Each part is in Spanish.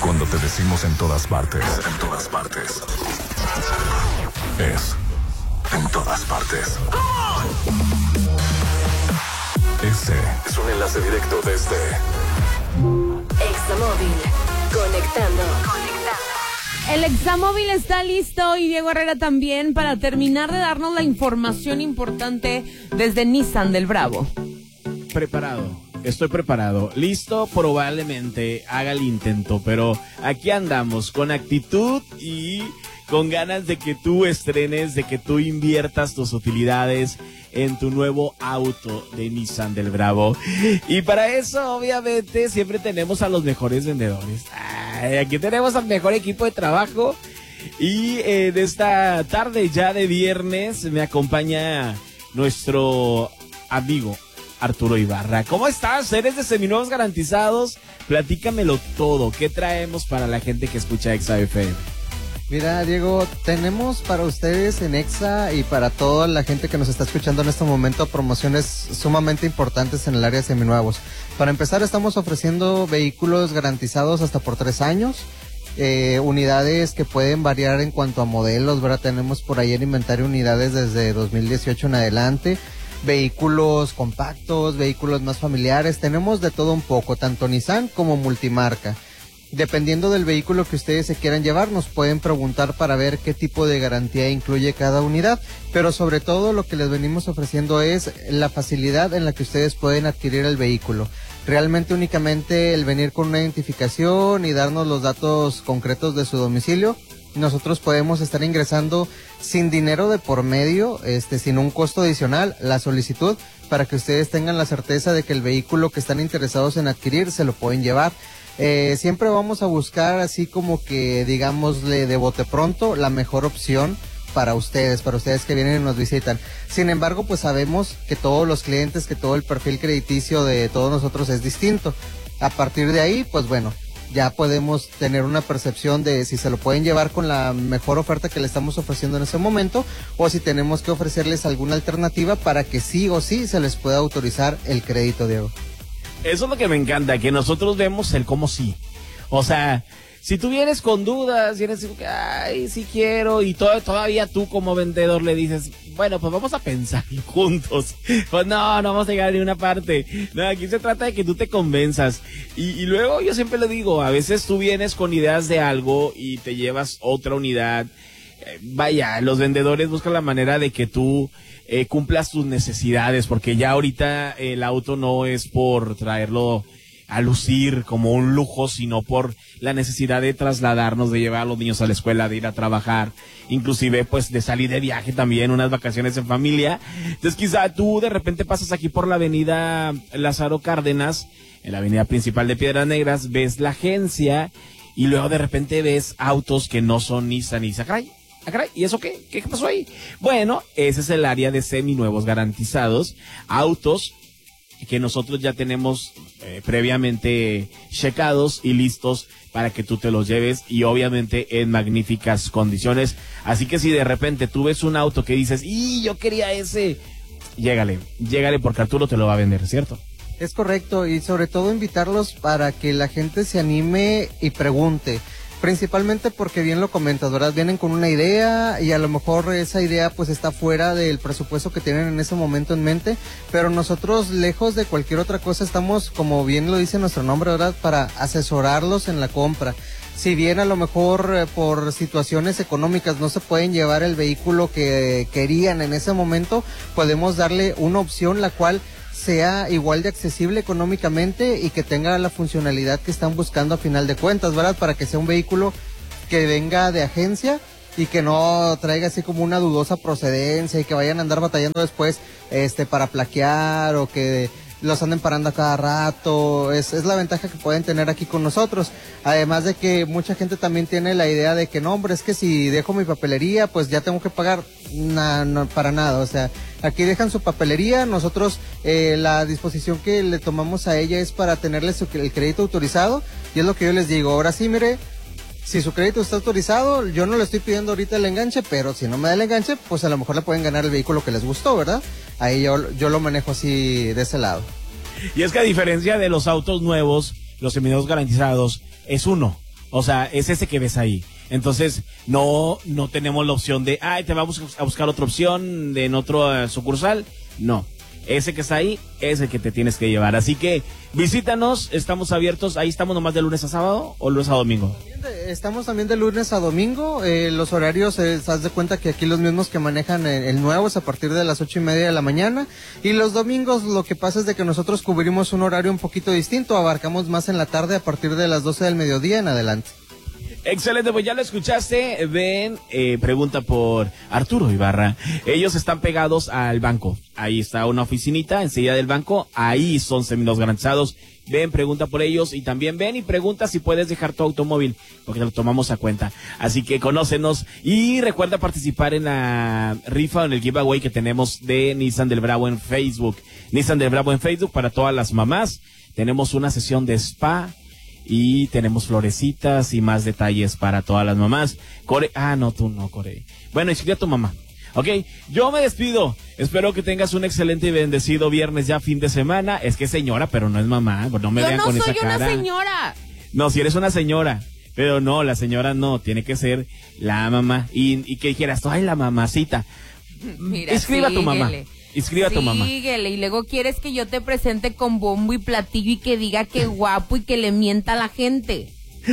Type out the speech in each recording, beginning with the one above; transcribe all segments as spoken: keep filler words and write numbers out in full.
Cuando te decimos en todas partes, en todas partes, es en todas partes. Ese es un enlace directo desde Examóvil. Conectando. El Examóvil está listo y Diego Herrera también para terminar de darnos la información importante desde Nissan del Bravo. Preparado, estoy preparado, listo, probablemente haga el intento, pero aquí andamos con actitud y con ganas de que tú estrenes, de que tú inviertas tus utilidades en tu nuevo auto de Nissan del Bravo. Y para eso, obviamente, siempre tenemos a los mejores vendedores. Ay, aquí tenemos al mejor equipo de trabajo. Y eh, de esta tarde ya de viernes me acompaña nuestro amigo Arturo Ibarra. ¿Cómo estás? ¿Eres de Seminuevos Garantizados? Platícamelo todo. ¿Qué traemos para la gente que escucha Exa F M? Mira, Diego, tenemos para ustedes en Exa y para toda la gente que nos está escuchando en este momento promociones sumamente importantes en el área de seminuevos. Para empezar, estamos ofreciendo vehículos garantizados hasta por tres años, eh, unidades que pueden variar en cuanto a modelos, ¿verdad? Tenemos por ahí en inventario unidades desde dos mil dieciocho en adelante, vehículos compactos, vehículos más familiares, tenemos de todo un poco, tanto Nissan como multimarca. Dependiendo del vehículo que ustedes se quieran llevar, nos pueden preguntar para ver qué tipo de garantía incluye cada unidad, pero sobre todo lo que les venimos ofreciendo es la facilidad en la que ustedes pueden adquirir el vehículo. Realmente únicamente el venir con una identificación y darnos los datos concretos de su domicilio, nosotros podemos estar ingresando sin dinero de por medio, este, sin un costo adicional, la solicitud para que ustedes tengan la certeza de que el vehículo que están interesados en adquirir se lo pueden llevar. Eh, siempre vamos a buscar así como que digámosle de bote pronto la mejor opción para ustedes, para ustedes que vienen y nos visitan. Sin embargo, pues sabemos que todos los clientes, que todo el perfil crediticio de todos nosotros es distinto. A partir de ahí, pues bueno, ya podemos tener una percepción de si se lo pueden llevar con la mejor oferta que le estamos ofreciendo en ese momento o si tenemos que ofrecerles alguna alternativa para que sí o sí se les pueda autorizar el crédito, Diego. Eso es lo que me encanta, que nosotros vemos el cómo sí. O sea, si tú vienes con dudas, vienes y ay, sí quiero, y todo, todavía tú como vendedor le dices, bueno, pues vamos a pensar juntos. Pues no, no vamos a llegar a ninguna parte. No, aquí se trata de que tú te convenzas. Y, y luego yo siempre le digo, a veces tú vienes con ideas de algo y te llevas otra unidad. Eh, vaya, los vendedores buscan la manera de que tú Eh, cumplas tus necesidades, porque ya ahorita el auto no es por traerlo a lucir como un lujo, sino por la necesidad de trasladarnos, de llevar a los niños a la escuela, de ir a trabajar, inclusive pues de salir de viaje también, unas vacaciones en familia. Entonces quizá tú de repente pasas aquí por la avenida Lázaro Cárdenas, en la avenida principal de Piedras Negras, ves la agencia y luego de repente ves autos que no son Nissan y Sacray. Ah, caray, ¿y eso qué? ¿Qué pasó ahí? Bueno, ese es el área de seminuevos garantizados, autos que nosotros ya tenemos eh, previamente checados y listos para que tú te los lleves y obviamente en magníficas condiciones. Así que si de repente tú ves un auto que dices, ¡y yo quería ese! Llégale, llégale porque Arturo te lo va a vender, ¿cierto? Es correcto, y sobre todo invitarlos para que la gente se anime y pregunte. Principalmente porque bien lo comentas, ¿verdad? Vienen con una idea y a lo mejor esa idea pues está fuera del presupuesto que tienen en ese momento en mente, pero nosotros lejos de cualquier otra cosa estamos, como bien lo dice nuestro nombre, ¿verdad? Para asesorarlos en la compra. Si bien a lo mejor eh, por situaciones económicas no se pueden llevar el vehículo que querían en ese momento, podemos darle una opción la cual sea igual de accesible económicamente y que tenga la funcionalidad que están buscando a final de cuentas, ¿verdad? Para que sea un vehículo que venga de agencia y que no traiga así como una dudosa procedencia y que vayan a andar batallando después este para plaquear o que los anden parando a cada rato. Es, es la ventaja que pueden tener aquí con nosotros. Además de que mucha gente también tiene la idea de que no, hombre, es que si dejo mi papelería, pues ya tengo que pagar. Nah, no, para nada. O sea, aquí dejan su papelería. Nosotros, eh, la disposición que le tomamos a ella es para tenerle su, el crédito autorizado. Y es lo que yo les digo. Ahora sí, mire, si su crédito está autorizado, yo no le estoy pidiendo ahorita el enganche, pero si no me da el enganche, pues a lo mejor le pueden ganar el vehículo que les gustó, ¿verdad? Ahí yo, yo lo manejo así de ese lado. Y es que a diferencia de los autos nuevos, los seminuevos garantizados es uno. O sea, es ese que ves ahí. Entonces, no no tenemos la opción de, ay, te vamos a buscar otra opción de en otro uh, sucursal. No. Ese que está ahí es el que te tienes que llevar. Así que visítanos, estamos abiertos. Ahí estamos nomás de lunes a sábado o lunes a domingo. Estamos también de lunes a domingo. Eh, los horarios, eh, haz de cuenta que aquí los mismos que manejan el, el nuevo es a partir de las ocho y media de la mañana. Y los domingos lo que pasa es de que nosotros cubrimos un horario un poquito distinto. Abarcamos más en la tarde a partir de las doce del mediodía en adelante. Excelente, pues ya lo escuchaste. Ven, eh, pregunta por Arturo Ibarra. Ellos están pegados al banco. Ahí está una oficinita enseguida del banco. Ahí son seminos garantizados. Ven, pregunta por ellos y también ven y pregunta si puedes dejar tu automóvil, porque te lo tomamos a cuenta. Así que conócenos y recuerda participar en la rifa o en el giveaway que tenemos de Nissan del Bravo en Facebook. Nissan del Bravo en Facebook para todas las mamás. Tenemos una sesión de spa y tenemos florecitas y más detalles para todas las mamás. Core, ah, no, tú no, Core. Bueno, inscribe a tu mamá. Ok, yo me despido. Espero que tengas un excelente y bendecido viernes ya fin de semana. Es que es señora, pero no es mamá. No me yo vean no con esa soy cara. una señora. No, si eres una señora. Pero no, la señora no. Tiene que ser la mamá. Y, y que dijeras, ay, la mamacita. Mira, Escriba síguele. a tu mamá. Escriba a tu mamá. Síguele, y luego quieres que yo te presente con bombo y platillo y que diga que guapo y que le mienta a la gente.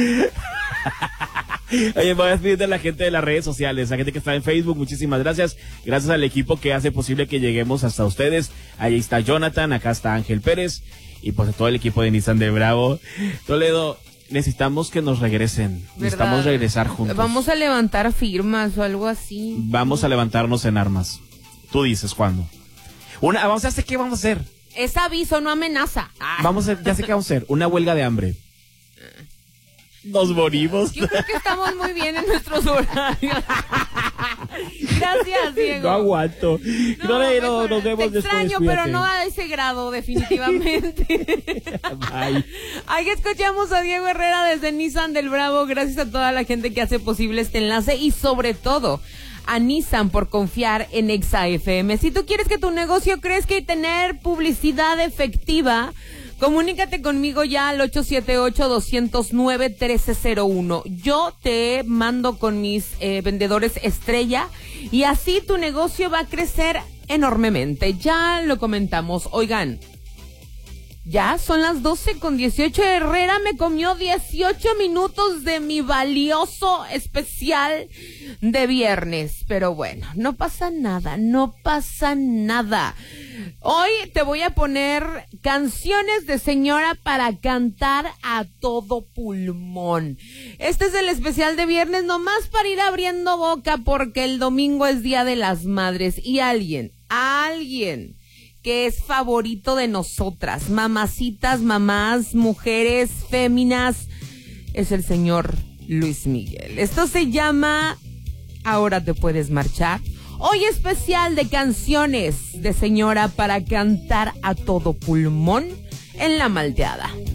Oye, voy a despedir a la gente de las redes sociales, la gente que está en Facebook, muchísimas gracias. Gracias al equipo que hace posible que lleguemos hasta ustedes. Ahí está Jonathan, acá está Ángel Pérez y pues todo el equipo de Nissan de Bravo. Toledo, necesitamos que nos regresen. ¿Verdad? Necesitamos regresar juntos. Vamos a levantar firmas o algo así. Vamos a levantarnos en armas. Tú dices cuándo. Una, vamos a hacer qué vamos a hacer. Es aviso, no amenaza. Ah. Vamos a, ya sé qué vamos a hacer. Una huelga de hambre. Nos morimos. Yo creo que estamos muy bien en nuestros horarios. Gracias, Diego. No aguanto. No, no, no, mejor, nos vemos te después. extraño, Cuídate. pero no a ese grado, definitivamente. Bye. Ahí escuchamos a Diego Herrera desde Nissan del Bravo. Gracias a toda la gente que hace posible este enlace y sobre todo a Nissan por confiar en Exa F M. Si tú quieres que tu negocio crezca y tener publicidad efectiva, comunícate conmigo ya al ocho siete ocho, dos cero nueve, uno tres cero uno. Yo te mando con mis eh, vendedores estrella y así tu negocio va a crecer enormemente. Ya lo comentamos. Oigan, ya son las doce con dieciocho. Herrera me comió dieciocho minutos de mi valioso especial de viernes. Pero bueno, no pasa nada, no pasa nada. Hoy te voy a poner canciones de señora para cantar a todo pulmón. Este es el especial de viernes nomás para ir abriendo boca porque el domingo es Día de las Madres y alguien, alguien que es favorito de nosotras, mamacitas, mamás, mujeres, féminas, es el señor Luis Miguel. Esto se llama Ahora te puedes marchar. Hoy especial de canciones de señora para cantar a todo pulmón en La Malteada.